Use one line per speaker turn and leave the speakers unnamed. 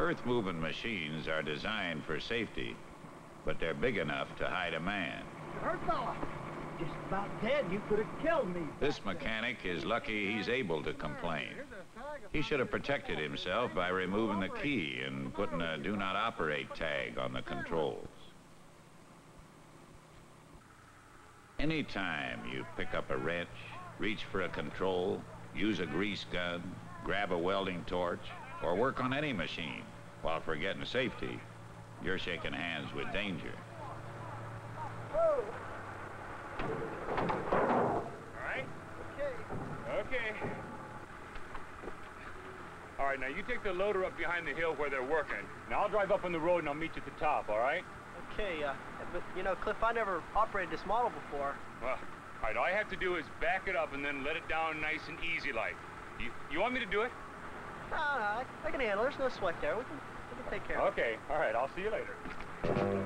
Earth-moving machines are designed for safety, but they're big enough to hide a man.
Hurt fella. Just about dead. You could have killed me.
This mechanic is lucky he's able to complain. He should have protected himself by removing the key and putting a do not operate tag on the controls. Anytime you pick up a wrench, reach for a control, use a grease gun, grab a welding torch, or work on any machine while forgetting safety, you're shaking hands with danger.
Whoa.
All right? Okay. All right, now you take the loader up behind the hill where they're working. Now I'll drive up on the road and I'll meet you at the top, all right?
Okay, but you know, Cliff, I never operated this model before.
Well, all right, all I have to do is back it up and then let it down nice and easy like. You want me to do it?
No, I can handle it. There's no sweat there. We can take care of it.
Okay, all right, I'll see you later.